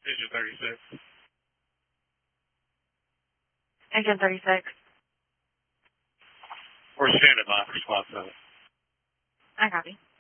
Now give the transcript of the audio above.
Engine 36. Engine 36. We're standing by for spot 7. I copy.